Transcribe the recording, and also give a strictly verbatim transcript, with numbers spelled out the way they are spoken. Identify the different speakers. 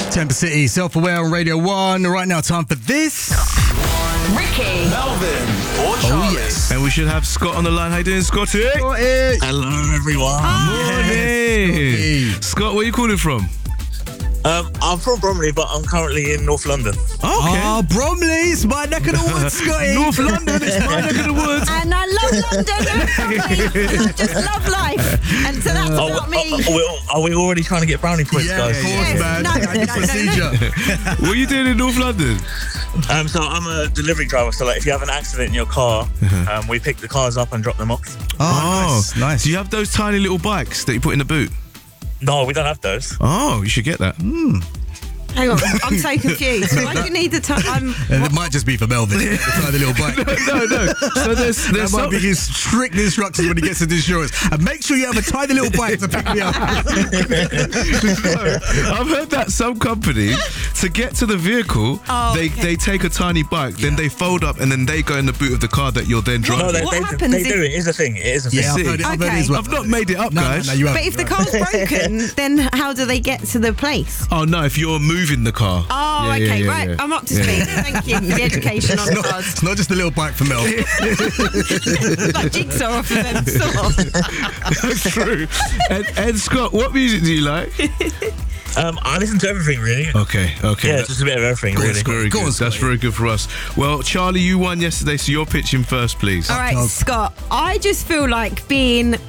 Speaker 1: Temper City, Self-Aware on Radio one. Right now, time for this.
Speaker 2: Ricky,
Speaker 3: Melvin, or Charlie.
Speaker 1: Oh, yes.
Speaker 4: And we should have Scott on the line. How you doing, Scotty?
Speaker 1: Scotty.
Speaker 3: Hello, everyone.
Speaker 4: Morning.
Speaker 1: Scotty.
Speaker 4: Scott, where are you calling from?
Speaker 3: Um, I'm from Bromley, but I'm currently in North London.
Speaker 4: Okay.
Speaker 1: Oh, Bromley, it's my neck of the woods, Scotty.
Speaker 4: North London, it's my neck of the woods.
Speaker 2: and I love London and I just love life. And so that's
Speaker 3: Oh,
Speaker 2: about me.
Speaker 3: Are, are, we, are we already trying to get brownie points,
Speaker 1: Yeah,
Speaker 3: guys?
Speaker 1: of course,
Speaker 2: Yes.
Speaker 1: man.
Speaker 2: No, no,
Speaker 1: Standard
Speaker 2: no, no, no.
Speaker 1: procedure.
Speaker 4: What are you doing in North London?
Speaker 3: Um, so I'm a delivery driver. So like, if you have an accident in your car, um, we pick the cars up and drop them off.
Speaker 1: Oh, nice, nice.
Speaker 4: Do you have those tiny little bikes that you put in the boot?
Speaker 3: No, we don't have those.
Speaker 4: Oh, you should get that.
Speaker 2: Hang on, I'm so confused. Why do you need the time? I'm,
Speaker 1: And it might just be for Melvin. The tiny little bike.
Speaker 4: No, no. So there's,
Speaker 1: That
Speaker 4: there's
Speaker 1: might
Speaker 4: some,
Speaker 1: be his strict instructions when he gets into insurance. And make sure you have a tiny little bike to pick me up.
Speaker 4: I've heard that some companies, to get to the vehicle,
Speaker 2: Oh,
Speaker 4: they,
Speaker 2: okay.
Speaker 4: they take a tiny bike, then they fold up, and then they go in the boot of the car that you're then driving.
Speaker 3: No, they,
Speaker 2: What
Speaker 3: they,
Speaker 2: happens
Speaker 3: they
Speaker 2: if-
Speaker 3: do. It is a thing. It is a thing.
Speaker 1: Yeah, I've heard it, I've heard it as
Speaker 2: Okay.
Speaker 1: well.
Speaker 4: I've not made it up,
Speaker 1: No, no,
Speaker 4: guys.
Speaker 1: no, you haven't.
Speaker 2: but if the car's broken, then how do they get to the place?
Speaker 4: Oh, no, if you're moving the car.
Speaker 2: Oh,
Speaker 4: Yeah, yeah,
Speaker 2: okay,
Speaker 4: yeah,
Speaker 2: right.
Speaker 4: yeah.
Speaker 2: I'm up to
Speaker 4: Yeah.
Speaker 2: speed. Thank you for the education on
Speaker 1: It's not,
Speaker 2: cars.
Speaker 1: it's not just a little bike for Mel.
Speaker 2: Like jigsaw off of them saw.
Speaker 4: That's true. And, and Scott, what music do you like?
Speaker 3: Um, I listen to everything, really.
Speaker 4: Okay, okay.
Speaker 3: Yeah,
Speaker 4: That's
Speaker 3: just a bit of everything,
Speaker 1: Go on,
Speaker 3: really.
Speaker 1: Scott.
Speaker 4: very
Speaker 1: Go
Speaker 4: good.
Speaker 1: on,
Speaker 4: That's
Speaker 1: Scotty.
Speaker 4: very good for us. Well, Charlie, you won yesterday, so you're pitching first, please.
Speaker 2: All right,
Speaker 1: Oh.
Speaker 2: Scott, I just feel like being